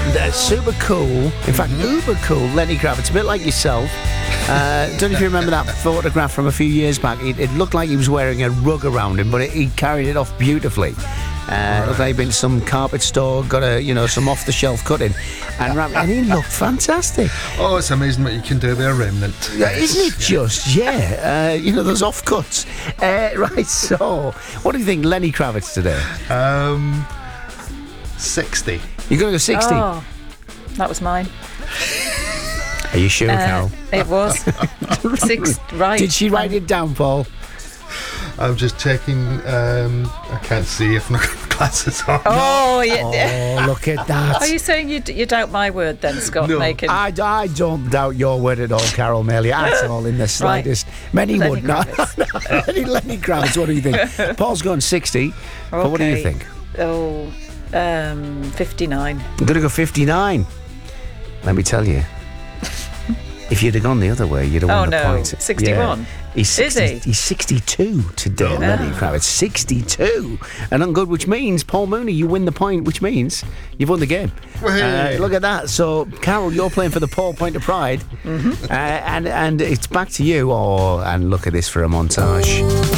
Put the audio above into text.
super cool. In fact, uber cool Lenny Kravitz, a bit like yourself. Don't know if you remember that photograph from a few years back. It looked like he was wearing a rug around him, but he carried it off beautifully. Looked like he'd been to some carpet store, got some off-the-shelf cutting, and he looked fantastic. Oh, it's amazing what you can do with a remnant. Isn't it just? Yeah. Those offcuts. Right, so, what do you think, Lenny Kravitz today? 60. You're going to go 60? Oh, that was mine. Are you sure, Carol? It was. 6, right. Did she write it down, Paul? I'm just checking. I can't see if my glasses on. Oh, yeah. Oh, look at that. Are you saying you doubt my word then, Scott? No. I don't doubt your word at all, Carol Melia, at all in the slightest. Many Lenny would not. Lenny Kravitz, what do you think? Paul's going 60. But what do you think? Oh, 59. I'm going to go 59. Let me tell you. If you'd have gone the other way, you'd have won the point. 61. Yeah. He's 60, Is he? He's 62 today, Lenny Kravitz. 62. And on good, which means, Paul Mooney, you win the point, which means you've won the game. Look at that. So, Carol, you're playing for the Paul Point of Pride. And it's back to you. And look at this for a montage.